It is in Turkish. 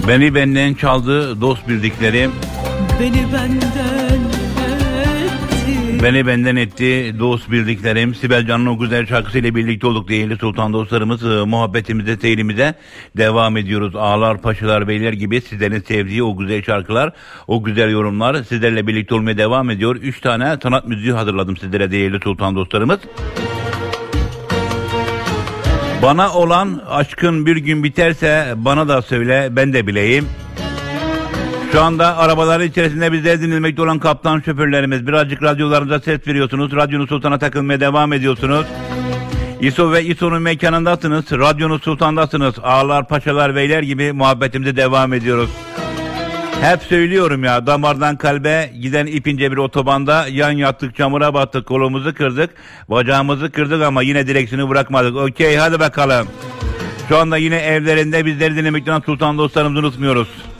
Beni benden çaldı dost bildiklerim. Beni benden etti dost bildiklerim. Sibel Can'ın o güzel şarkısıyla birlikte olduk değerli sultan dostlarımız. Muhabbetimize, seyrimize devam ediyoruz. Ağalar, paşalar, beyler gibi sizlerin sevdiği o güzel şarkılar, o güzel yorumlar sizlerle birlikte olmaya devam ediyor. 3 tane sanat müziği hazırladım sizlere değerli sultan dostlarımız. Bana olan aşkın bir gün biterse bana da söyle, ben de bileyim. Şu anda arabaların içerisinde bizleri dinlemekte olan kaptan şoförlerimiz, birazcık radyolarınıza ses veriyorsunuz. Radyonuz Sultan'a takılmaya devam ediyorsunuz. İso ve İso'nun mekanındasınız. Radyonuz Sultan'dasınız. Ağalar, paşalar, beyler gibi muhabbetimize devam ediyoruz. Hep söylüyorum ya, damardan kalbe giden ipince bir otobanda yan yattık, çamura battık, kolumuzu kırdık, bacağımızı kırdık ama yine direksiyonu bırakmadık. Okey, hadi bakalım. Şu anda yine evlerinde bizleri dinlemekten sultan dostlarımızı unutmuyoruz.